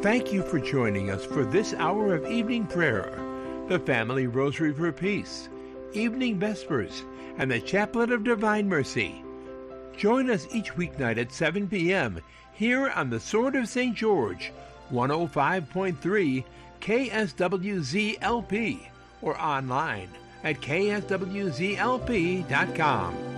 Thank you for joining us for this hour of evening prayer, the Family Rosary for Peace, Evening Vespers, and the Chaplet of Divine Mercy. Join us each weeknight at 7 p.m. here on the Sword of St. George, 105.3 KSWZ-LP, or online at kswzlp.com.